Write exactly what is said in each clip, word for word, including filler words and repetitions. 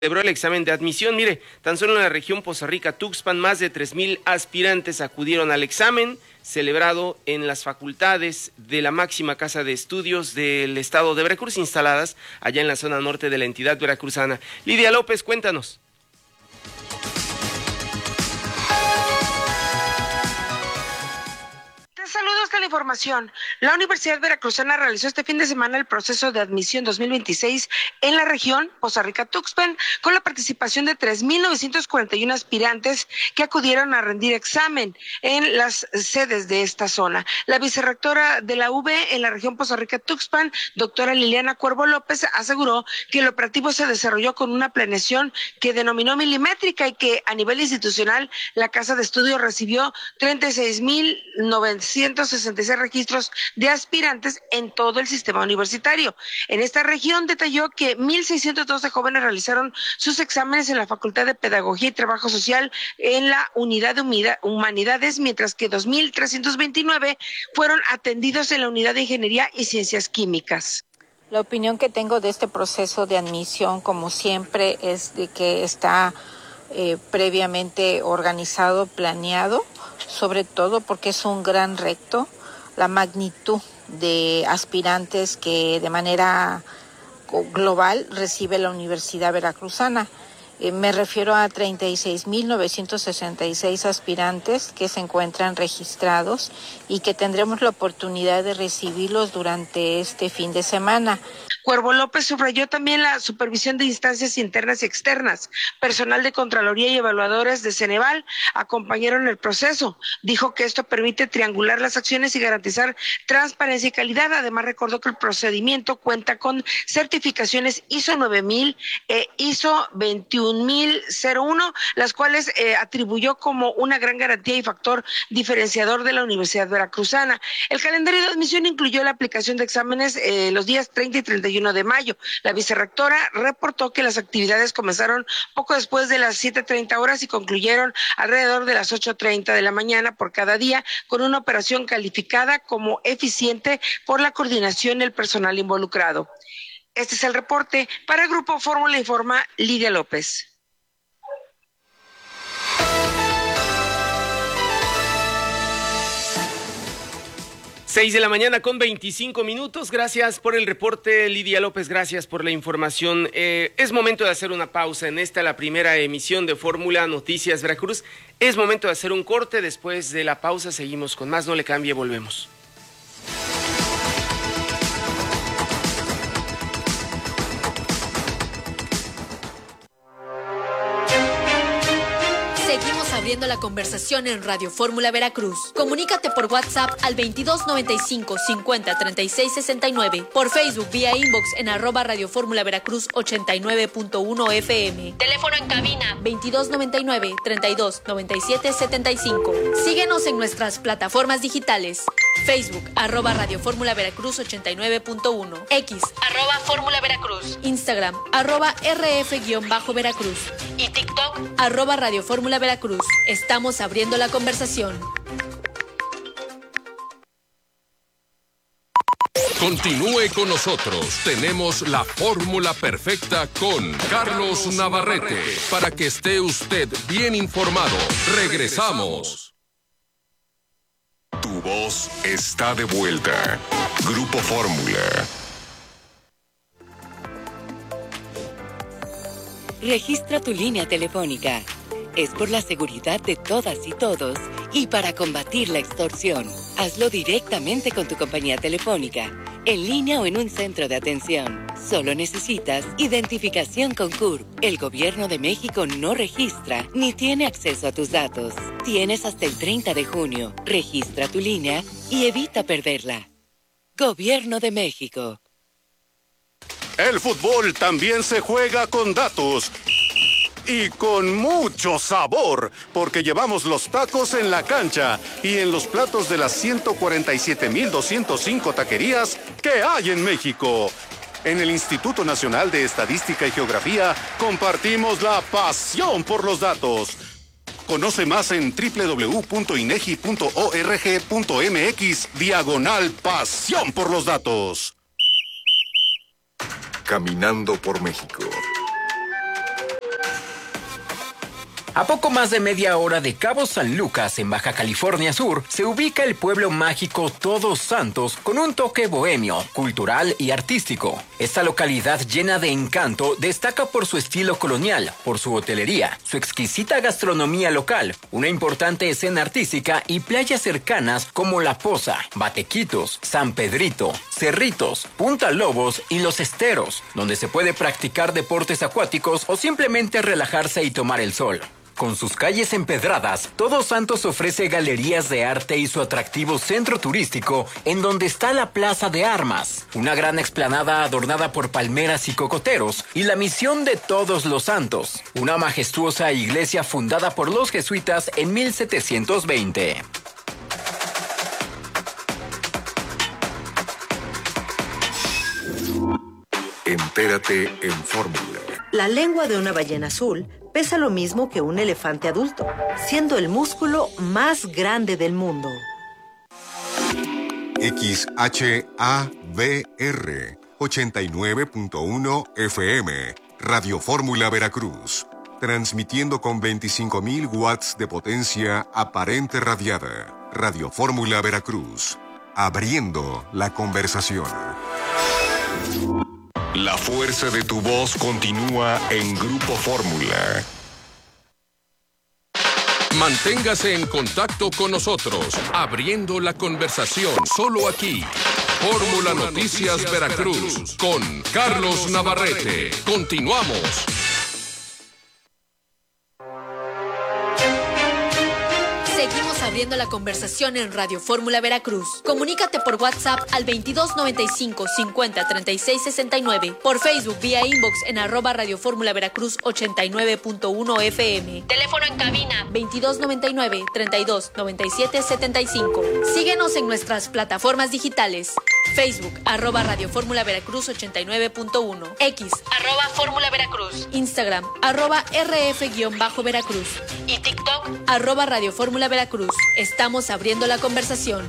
celebró el examen de admisión. Mire, tan solo en la región Poza Rica, Tuxpan, más de tres mil aspirantes acudieron al examen celebrado en las facultades de la máxima casa de estudios del estado de Veracruz, instaladas allá en la zona norte de la entidad veracruzana. Lidia López, cuéntanos. Saludos con la información. La Universidad Veracruzana realizó este fin de semana el proceso de admisión dos mil veintiséis en la región Poza Rica-Tuxpan con la participación de tres mil novecientos cuarenta y uno aspirantes que acudieron a rendir examen en las sedes de esta zona. La vicerrectora de la U V en la región Poza Rica-Tuxpan, doctora Liliana Cuervo López, aseguró que el operativo se desarrolló con una planeación que denominó milimétrica y que a nivel institucional la casa de estudios recibió treinta y seis mil novecientos sesenta y seis registros de aspirantes en todo el sistema universitario. En esta región detalló que mil seiscientos doce jóvenes realizaron sus exámenes en la Facultad de Pedagogía y Trabajo Social en la Unidad de Humanidades, mientras que dos mil trescientos veintinueve fueron atendidos en la Unidad de Ingeniería y Ciencias Químicas. La opinión que tengo de este proceso de admisión, como siempre, es de que está eh, previamente organizado, planeado, sobre todo porque es un gran reto, la magnitud de aspirantes que de manera global recibe la Universidad Veracruzana. Eh, me refiero a treinta y seis mil novecientos sesenta y seis aspirantes que se encuentran registrados y que tendremos la oportunidad de recibirlos durante este fin de semana. Cuervo López subrayó también la supervisión de instancias internas y externas. Personal de Contraloría y evaluadores de Ceneval acompañaron el proceso. Dijo que esto permite triangular las acciones y garantizar transparencia y calidad. Además, recordó que el procedimiento cuenta con certificaciones I S O nueve mil e I S O veintiún mil uno, las cuales eh, atribuyó como una gran garantía y factor diferenciador de la Universidad Veracruzana. El calendario de admisión incluyó la aplicación de exámenes eh, los días treinta y treinta y uno de mayo. La vicerrectora reportó que las actividades comenzaron poco después de las siete treinta horas y concluyeron alrededor de las ocho treinta de la mañana por cada día, con una operación calificada como eficiente por la coordinación y el personal involucrado. Este es el reporte. Para el Grupo Fórmula informa Lidia López. Seis de la mañana con veinticinco minutos. Gracias por el reporte, Lidia López. Gracias por la información. Eh, es momento de hacer una pausa en esta, la primera emisión de Fórmula Noticias Veracruz. Es momento de hacer un corte. Después de la pausa seguimos con más. No le cambie, volvemos. Seguimos abriendo la conversación en Radio Fórmula Veracruz. Comunícate por WhatsApp al veintidós noventa y cinco cincuenta treinta y seis sesenta y nueve, por Facebook vía inbox en arroba Radio Fórmula Veracruz ochenta y nueve punto uno F M. Teléfono en cabina veintidós noventa y nueve treinta y dos noventa y siete setenta y cinco. Síguenos en nuestras plataformas digitales. Facebook, arroba Radio Fórmula Veracruz ochenta y nueve punto uno, X, arroba Fórmula Veracruz, Instagram, arroba R F-Veracruz y TikTok, arroba Radio Fórmula Veracruz. Estamos abriendo la conversación. Continúe con nosotros. Tenemos la fórmula perfecta con Carlos Navarrete para que esté usted bien informado. Regresamos. Tu voz está de vuelta. Grupo Fórmula. Registra tu línea telefónica. Es por la seguridad de todas y todos y para combatir la extorsión. Hazlo directamente con tu compañía telefónica, en línea o en un centro de atención. Solo necesitas identificación con C U R P. El Gobierno de México no registra ni tiene acceso a tus datos. Tienes hasta el treinta de junio. Registra tu línea y evita perderla. Gobierno de México. El fútbol también se juega con datos. Y con mucho sabor, porque llevamos los tacos en la cancha y en los platos de las ciento cuarenta y siete mil doscientos cinco taquerías que hay en México. En el Instituto Nacional de Estadística y Geografía compartimos la pasión por los datos. Conoce más en doble u doble u doble u punto inegi punto org punto mx diagonal pasión por los datos. Caminando por México. A poco más de media hora de Cabo San Lucas, en Baja California Sur, se ubica el pueblo mágico Todos Santos con un toque bohemio, cultural y artístico. Esta localidad llena de encanto destaca por su estilo colonial, por su hotelería, su exquisita gastronomía local, una importante escena artística y playas cercanas como La Poza, Batequitos, San Pedrito, Cerritos, Punta Lobos y Los Esteros, donde se puede practicar deportes acuáticos o simplemente relajarse y tomar el sol. Con sus calles empedradas, Todos Santos ofrece galerías de arte y su atractivo centro turístico, en donde está la Plaza de Armas, una gran explanada adornada por palmeras y cocoteros, y la Misión de Todos los Santos, una majestuosa iglesia fundada por los jesuitas en mil setecientos veinte. Entérate en Fórmula. La lengua de una ballena azul pesa lo mismo que un elefante adulto, siendo el músculo más grande del mundo. X H A V R ochenta y nueve punto uno F M, Radio Fórmula Veracruz, transmitiendo con veinticinco mil watts de potencia aparente radiada. Radio Fórmula Veracruz, abriendo la conversación. La fuerza de tu voz continúa en Grupo Fórmula. Manténgase en contacto con nosotros, abriendo la conversación solo aquí. Fórmula Noticias Veracruz con Carlos Navarrete. Continuamos. Seguimos abriendo la conversación en Radio Fórmula Veracruz. Comunícate por WhatsApp al veintidós noventa y cinco cincuenta treinta y seis sesenta y nueve, por Facebook vía inbox en arroba Radio Fórmula Veracruz ochenta y nueve punto uno F M. Teléfono en cabina veintidós noventa y nueve treinta y dos noventa y siete setenta y cinco. Síguenos en nuestras plataformas digitales. Facebook, arroba Radio Fórmula Veracruz ochenta y nueve punto uno. X, arroba Fórmula Veracruz. Instagram, arroba R F-Veracruz. Y TikTok, arroba Radio Fórmula Veracruz. Estamos abriendo la conversación.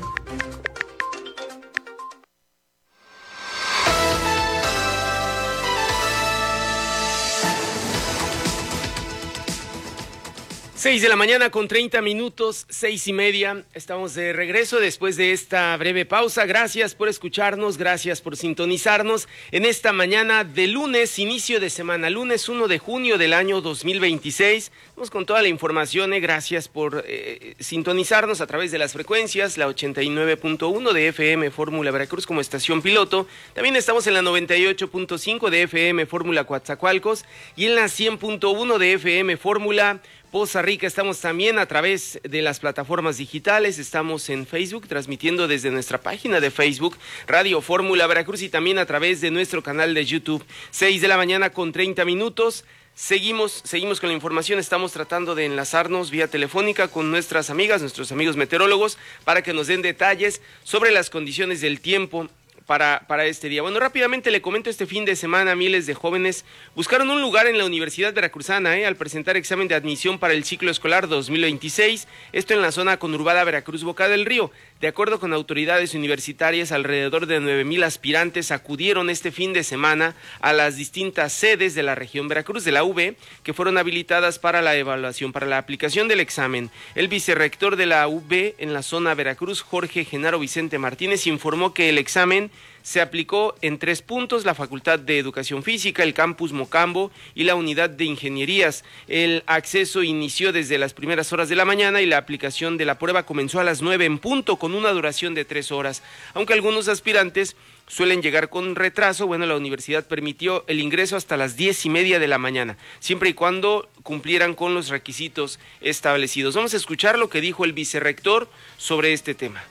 Seis de la mañana con treinta minutos, seis y media. Estamos de regreso después de esta breve pausa. Gracias por escucharnos, gracias por sintonizarnos en esta mañana de lunes, inicio de semana, lunes uno de junio del año dos mil veintiséis. Vamos con toda la información, eh. gracias por eh, sintonizarnos a través de las frecuencias, la ochenta y nueve punto uno de F M Fórmula Veracruz como estación piloto. También estamos en la noventa y ocho punto cinco de F M Fórmula Coatzacoalcos y en la cien punto uno de F M Fórmula Poza Rica. Estamos también a través de las plataformas digitales, estamos en Facebook, transmitiendo desde nuestra página de Facebook, Radio Fórmula Veracruz, y también a través de nuestro canal de YouTube. Seis de la mañana con treinta minutos. Seguimos, seguimos con la información, estamos tratando de enlazarnos vía telefónica con nuestras amigas, nuestros amigos meteorólogos, para que nos den detalles sobre las condiciones del tiempo Para, para este día. Bueno, rápidamente le comento, este fin de semana miles de jóvenes buscaron un lugar en la Universidad Veracruzana eh, al presentar examen de admisión para el ciclo escolar dos mil veintiséis, esto en la zona conurbada Veracruz-Boca del Río. De acuerdo con autoridades universitarias, alrededor de nueve mil aspirantes acudieron este fin de semana a las distintas sedes de la región Veracruz, de la U B, que fueron habilitadas para la evaluación, para la aplicación del examen. El vicerrector de la U B en la zona Veracruz, Jorge Genaro Vicente Martínez, informó que el examen se aplicó en tres puntos: la Facultad de Educación Física, el Campus Mocambo y la Unidad de Ingenierías. El acceso inició desde las primeras horas de la mañana y la aplicación de la prueba comenzó a las nueve en punto, con una duración de tres horas. Aunque algunos aspirantes suelen llegar con retraso, bueno, la universidad permitió el ingreso hasta las diez y media de la mañana, siempre y cuando cumplieran con los requisitos establecidos. Vamos a escuchar lo que dijo el vicerrector sobre este tema.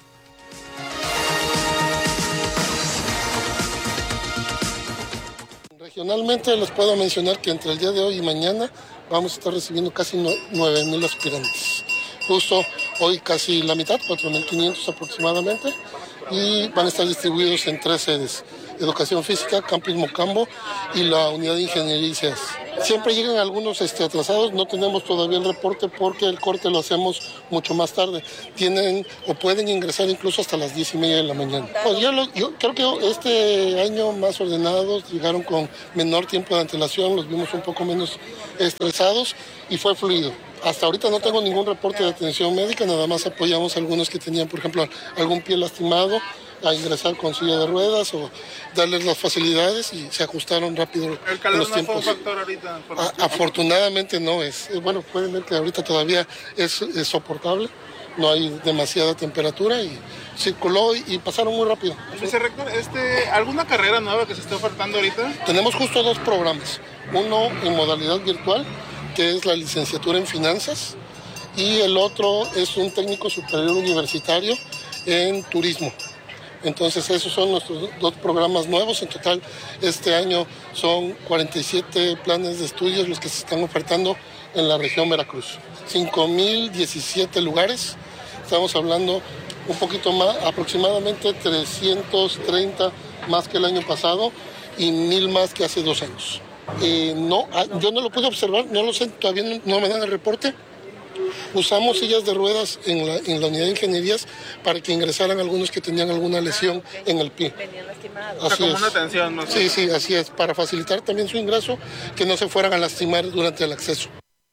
Regionalmente les puedo mencionar que entre el día de hoy y mañana vamos a estar recibiendo casi nueve mil aspirantes. Justo hoy casi la mitad, cuatro mil quinientos aproximadamente, y van a estar distribuidos en tres sedes: Educación Física, Campus Mocambo y la Unidad de Ingeniería I C E S. Siempre llegan algunos este, atrasados, no tenemos todavía el reporte porque el corte lo hacemos mucho más tarde. Tienen o pueden ingresar incluso hasta las diez y media de la mañana. Pues yo, lo, yo creo que este año más ordenados, llegaron con menor tiempo de antelación, los vimos un poco menos estresados y fue fluido. Hasta ahorita no tengo ningún reporte de atención médica, nada más apoyamos a algunos que tenían, por ejemplo, algún pie lastimado, a ingresar con silla de ruedas o darles las facilidades y se ajustaron rápido. ¿El calor los no tiempos. fue un factor ahorita? A, afortunadamente no es. Bueno, pueden ver que ahorita todavía es, es soportable, no hay demasiada temperatura y circuló y, y pasaron muy rápido. Vicerrector, este, ¿alguna carrera nueva que se esté ofertando ahorita? Tenemos justo dos programas, uno en modalidad virtual, que es la licenciatura en finanzas, y el otro es un técnico superior universitario en turismo. Entonces esos son nuestros dos programas nuevos. En total este año son cuarenta y siete planes de estudios los que se están ofertando en la región Veracruz. cinco mil diecisiete lugares, estamos hablando un poquito más, aproximadamente trescientos treinta más que el año pasado y mil más que hace dos años. Eh, no, yo no lo pude observar, no lo sé, todavía no, no me dan el reporte. Usamos sillas de ruedas en la, en la unidad de ingenierías para que ingresaran algunos que tenían alguna lesión en el pie. O sea, como una atención, ¿no? Sí, sí, así es, para facilitar también su ingreso, que no se fueran a lastimar durante el acceso.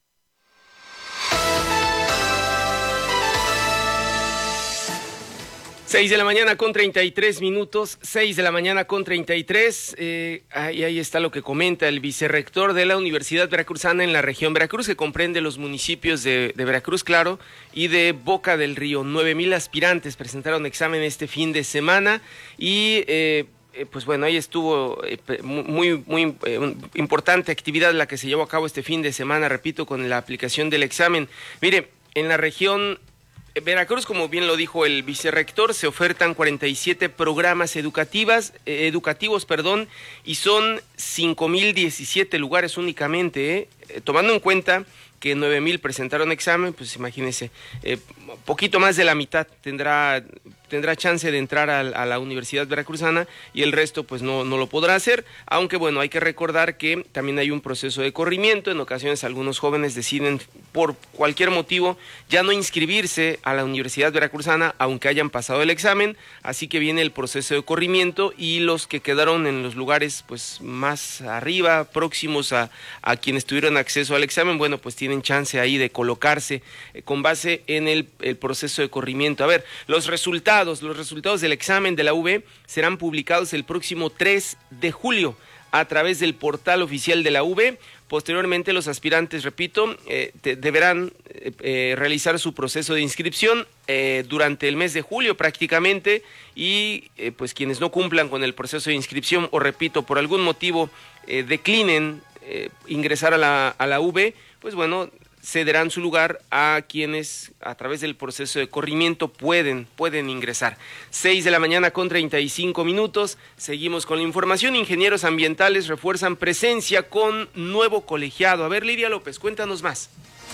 Seis de la mañana con treinta y tres minutos, seis de la mañana con treinta y tres, eh, ahí, ahí está lo que comenta el vicerrector de la Universidad Veracruzana en la región Veracruz, que comprende los municipios de, de Veracruz, claro, y de Boca del Río. Nueve mil aspirantes presentaron examen este fin de semana y eh, eh, pues bueno, ahí estuvo eh, muy, muy eh, importante actividad la que se llevó a cabo este fin de semana, repito, con la aplicación del examen. Mire, en la región Veracruz, como bien lo dijo el vicerrector, se ofertan cuarenta y siete programas educativas, eh, educativos, perdón, y son cinco mil diecisiete lugares únicamente, eh, tomando en cuenta que nueve mil presentaron examen, pues imagínense, eh, poquito más de la mitad tendrá tendrá chance de entrar a, a la Universidad Veracruzana y el resto pues no, no lo podrá hacer, aunque bueno, hay que recordar que también hay un proceso de corrimiento. En ocasiones algunos jóvenes deciden por cualquier motivo ya no inscribirse a la Universidad Veracruzana aunque hayan pasado el examen, así que viene el proceso de corrimiento y los que quedaron en los lugares pues más arriba, próximos a, a quienes tuvieron acceso al examen, bueno pues tienen chance ahí de colocarse eh, con base en el, el proceso de corrimiento. A ver, los resultados Los resultados del examen de la U B serán publicados el próximo tres de julio a través del portal oficial de la U B. Posteriormente, los aspirantes, repito, eh, te, deberán eh, realizar su proceso de inscripción eh, durante el mes de julio prácticamente y eh, pues quienes no cumplan con el proceso de inscripción o, repito, por algún motivo eh, declinen eh, ingresar a la, a la U B, pues bueno, cederán su lugar a quienes a través del proceso de corrimiento pueden, pueden ingresar. Seis de la mañana con treinta y cinco minutos, seguimos con la información. Ingenieros ambientales refuerzan presencia con nuevo colegiado. A ver, Lidia López, cuéntanos más.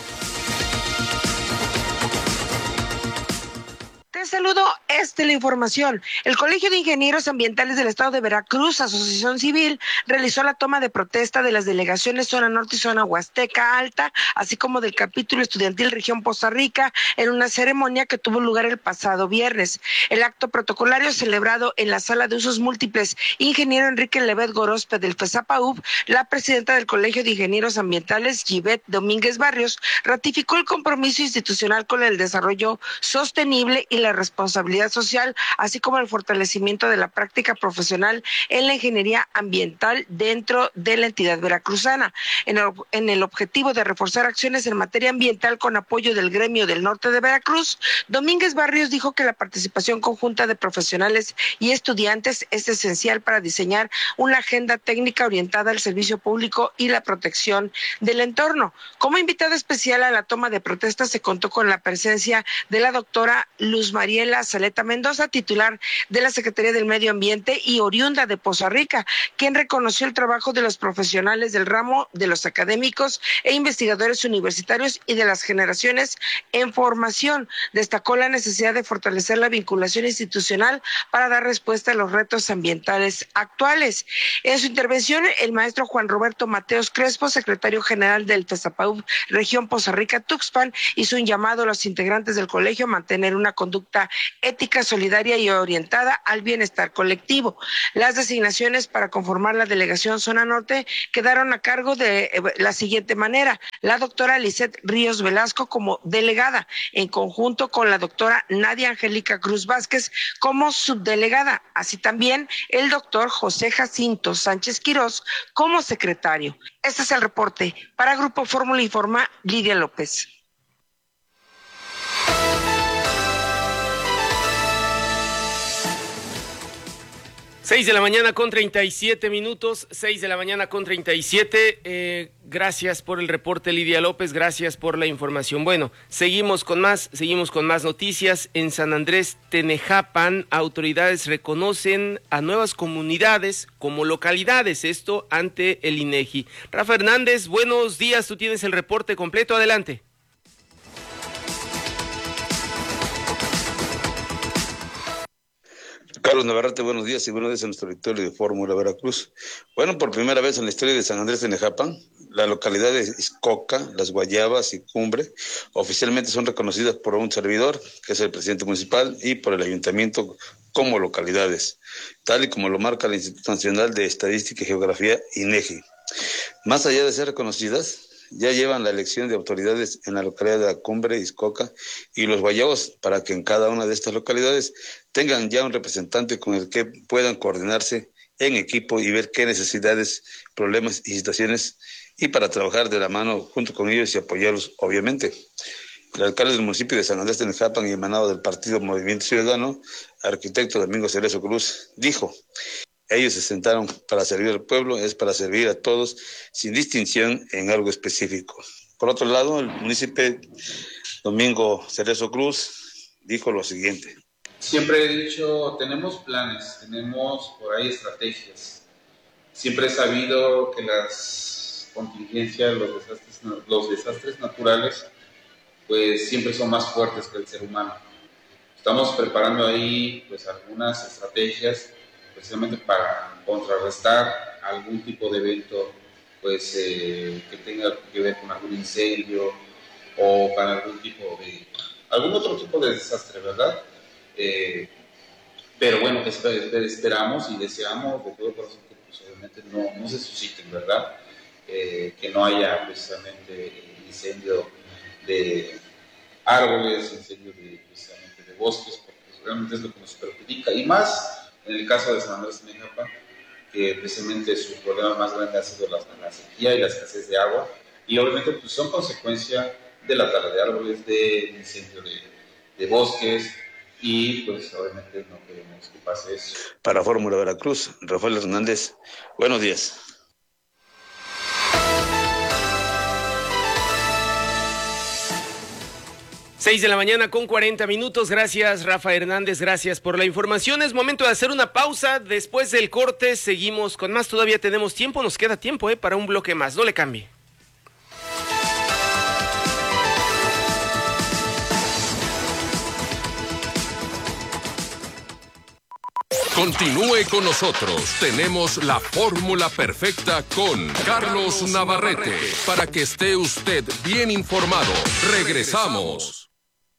Te saludo, esta es la información. El Colegio de Ingenieros Ambientales del Estado de Veracruz, Asociación Civil, realizó la toma de protesta de las delegaciones Zona Norte y Zona Huasteca Alta, así como del capítulo estudiantil Región Poza Rica, en una ceremonia que tuvo lugar el pasado viernes. El acto protocolario celebrado en la Sala de Usos Múltiples, ingeniero Enrique Levet Gorospe del FESAPAUB, la presidenta del Colegio de Ingenieros Ambientales, Givet Domínguez Barrios, ratificó el compromiso institucional con el desarrollo sostenible y la responsabilidad social, así como el fortalecimiento de la práctica profesional en la ingeniería ambiental dentro de la entidad veracruzana. En el, en el objetivo de reforzar acciones en materia ambiental con apoyo del gremio del norte de Veracruz, Domínguez Barrios dijo que la participación conjunta de profesionales y estudiantes es esencial para diseñar una agenda técnica orientada al servicio público y la protección del entorno. Como invitada especial a la toma de protesta se contó con la presencia de la doctora Luz María Mariela Saleta Mendoza, titular de la Secretaría del Medio Ambiente y oriunda de Poza Rica, quien reconoció el trabajo de los profesionales del ramo, de los académicos e investigadores universitarios y de las generaciones en formación. Destacó la necesidad de fortalecer la vinculación institucional para dar respuesta a los retos ambientales actuales. En su intervención, el maestro Juan Roberto Mateos Crespo, secretario general del TESAPAUB, región Poza Rica Tuxpan, hizo un llamado a los integrantes del colegio a mantener una conducta ética, solidaria y orientada al bienestar colectivo. Las designaciones para conformar la delegación Zona Norte quedaron a cargo de la siguiente manera: la doctora Lisette Ríos Velasco como delegada, en conjunto con la doctora Nadia Angélica Cruz Vázquez como subdelegada, así también el doctor José Jacinto Sánchez Quirós como secretario. Este es el reporte. Para Grupo Fórmula informa Lidia López. Seis de la mañana con treinta y siete minutos, seis de la mañana con treinta y siete. Eh, gracias por el reporte, Lidia López, gracias por la información. Bueno, seguimos con más, seguimos con más noticias. En San Andrés Tenejapan, autoridades reconocen a nuevas comunidades como localidades, esto ante el INEGI. Rafa Hernández, buenos días, tú tienes el reporte completo, adelante. Carlos Navarrete, buenos días y buenos días a nuestro auditorio de Fórmula Veracruz. Bueno, por primera vez en la historia de San Andrés Tenejapan, la localidad de Ixcoca, Las Guayabas y Cumbre oficialmente son reconocidas por un servidor, que es el presidente municipal, y por el ayuntamiento como localidades, tal y como lo marca el Instituto Nacional de Estadística y Geografía, INEGI. Más allá de ser reconocidas, ya llevan la elección de autoridades en la localidad de la Cumbre, Ixcoca y Los Guayabos, para que en cada una de estas localidades tengan ya un representante con el que puedan coordinarse en equipo y ver qué necesidades, problemas y situaciones, y para trabajar de la mano junto con ellos y apoyarlos, obviamente. El alcalde del municipio de San Andrés Tenejapan y emanado del partido Movimiento Ciudadano, arquitecto Domingo Cerezo Cruz, dijo: ellos se sentaron para servir al pueblo, es para servir a todos, sin distinción en algo específico. Por otro lado, el municipio Domingo Cerezo Cruz dijo lo siguiente: siempre he dicho, tenemos planes, tenemos por ahí estrategias. Siempre he sabido que las contingencias, los desastres, los desastres naturales, pues siempre son más fuertes que el ser humano. Estamos preparando ahí pues algunas estrategias precisamente para contrarrestar algún tipo de evento pues eh, que tenga que ver con algún incendio o para algún tipo de algún otro tipo de desastre, ¿verdad? Eh, pero bueno, esper, esperamos y deseamos de todo corazón que pues, obviamente no, no se susciten, ¿verdad? Eh, que no haya precisamente incendio de árboles, incendio de, precisamente de bosques, porque realmente es lo que nos perjudica, y más en el caso de San Andrés Tenejapan, que precisamente su problema más grande ha sido la, la sequía y la escasez de agua, y obviamente pues, son consecuencia de la tala de árboles, del incendio de, de bosques, y pues obviamente no queremos que pase eso. Para Fórmula Veracruz, Rafael Hernández, buenos días. Seis de la mañana con cuarenta minutos. Gracias, Rafa Hernández, gracias por la información. Es momento de hacer una pausa. Después del corte seguimos con más. Todavía tenemos tiempo, nos queda tiempo eh, para un bloque más. No le cambie. Continúe con nosotros. Tenemos la fórmula perfecta con Carlos Navarrete para que esté usted bien informado. Regresamos.